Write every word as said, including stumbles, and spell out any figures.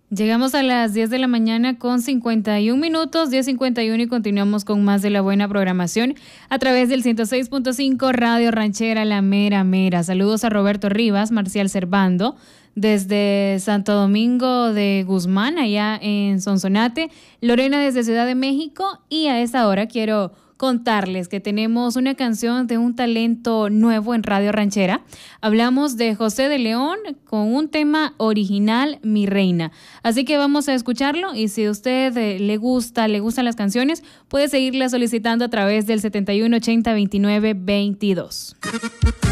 Llegamos a las diez de la mañana con cincuenta y un minutos, diez cincuenta y uno, y continuamos con más de la buena programación a través del ciento seis punto cinco Radio Ranchera La Mera Mera. Saludos a Roberto Rivas, Marcial Servando, desde Santo Domingo de Guzmán, allá en Sonsonate, Lorena desde Ciudad de México, y a esta hora quiero contarles que tenemos una canción de un talento nuevo en Radio Ranchera. Hablamos de José de León con un tema original, Mi Reina. Así que vamos a escucharlo, y si a usted eh, le gusta, le gustan las canciones, puede seguirla solicitando a través del setenta y uno ochenta veintinueve veintidós.